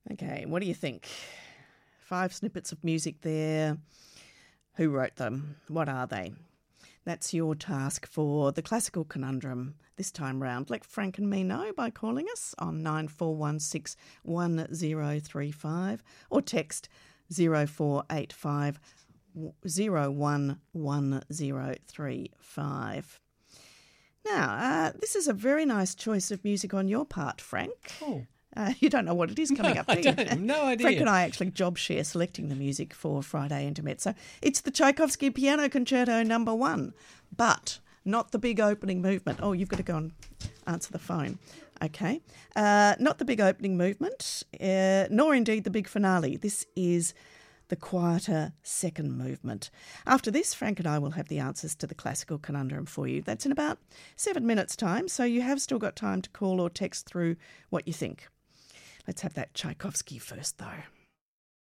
Okay, what do you think? 5 snippets of music there. Who wrote them? What are they? That's your task for the Classical Conundrum this time round. Let Frank and me know by calling us on 9416 1035 or text 0485 011035. Now, this is a very nice choice of music on your part, Frank. Oh. You don't know what it is coming up, do you? I don't. No idea. Frank and I actually job share selecting the music for Friday Intermezzo. It's the Tchaikovsky Piano Concerto No. 1, but not the big opening movement. Oh, you've got to go and answer the phone. Okay. Not the big opening movement, nor indeed the big finale. This is the quieter second movement. After this, Frank and I will have the answers to the Classical Conundrum for you. That's in about 7 minutes' time, so you have still got time to call or text through what you think. Let's have that Tchaikovsky first, though.